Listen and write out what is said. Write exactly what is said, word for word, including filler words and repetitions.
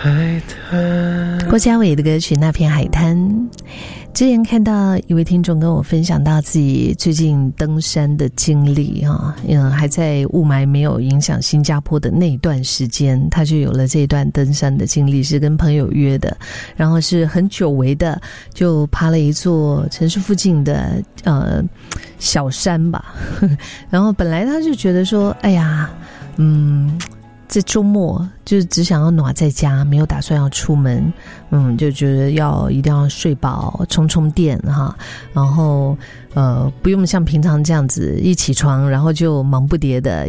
海滩。 郭家伟的歌曲《那片海滩》。之前看到一位听众跟我分享到自己最近登山的经历啊，嗯，还在雾霾没有影响新加坡的那一段时间，他就有了这一段登山的经历，是跟朋友约的，然后是很久违的，就爬了一座城市附近的呃小山吧，然后本来他就觉得说，哎呀，嗯。这周末就是只想要暖在家，没有打算要出门，嗯，就觉得要一定要睡饱，充充电哈，然后呃，不用像平常这样子一起床，然后就忙不迭的